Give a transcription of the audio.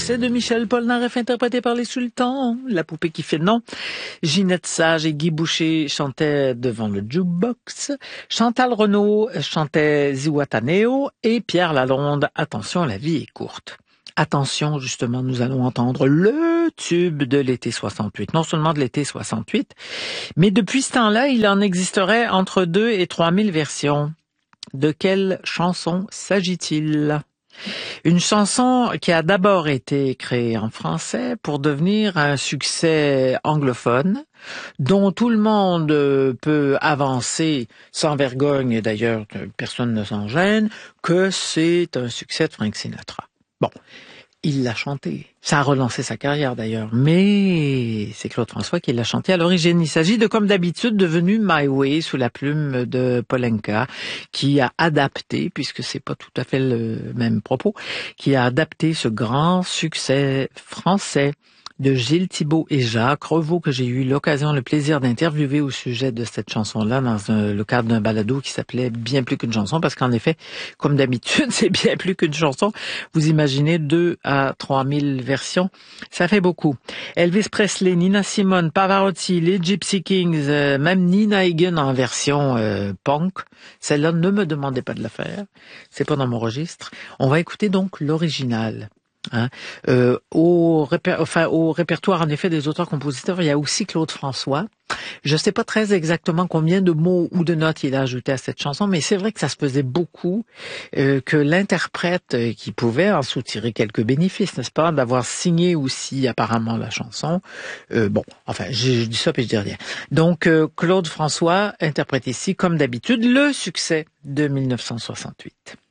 succès de Michel Polnareff interprété par les Sultans, La poupée qui fait non. Ginette Sage et Guy Boucher chantaient devant le jukebox. Chantal Renaud chantait Zihuatanéo et Pierre Lalonde, Attention, la vie est courte. Attention, justement, nous allons entendre le tube de l'été 68. Non seulement de l'été 68, mais depuis ce temps-là, il en existerait entre 2 et 3 000 versions. De quelle chanson s'agit-il? Une chanson qui a d'abord été créée en français pour devenir un succès anglophone, dont tout le monde peut avancer sans vergogne, d'ailleurs personne ne s'en gêne, que c'est un succès de Frank Sinatra. Bon, il l'a chanté. Ça a relancé sa carrière d'ailleurs, mais c'est Claude François qui l'a chanté à l'origine. Il s'agit de, comme d'habitude, devenu My Way sous la plume de Polenka, qui a adapté, puisque c'est pas tout à fait le même propos, qui a adapté ce grand succès français de Gilles Thibault et Jacques Revaux, que j'ai eu l'occasion, le plaisir d'interviewer au sujet de cette chanson-là dans le cadre d'un balado qui s'appelait Bien plus qu'une chanson, parce qu'en effet, comme d'habitude, c'est bien plus qu'une chanson. Vous imaginez 2 à 3 000 versions, ça fait beaucoup. Elvis Presley, Nina Simone, Pavarotti, les Gypsy Kings, même Nina Hagen en version punk. Celle-là, ne me demandez pas de la faire, c'est pas dans mon registre. On va écouter donc l'original. Hein. Au répertoire en effet des auteurs-compositeurs, il y a aussi Claude François. Je ne sais pas très exactement combien de mots ou de notes il a ajouté à cette chanson, mais c'est vrai que ça se faisait beaucoup, que l'interprète qui pouvait en soutirer quelques bénéfices, n'est-ce pas, d'avoir signé aussi apparemment la chanson. Bon, enfin, je dis ça puis je dis rien. Donc Claude François interprète ici, comme d'habitude, le succès de 1968.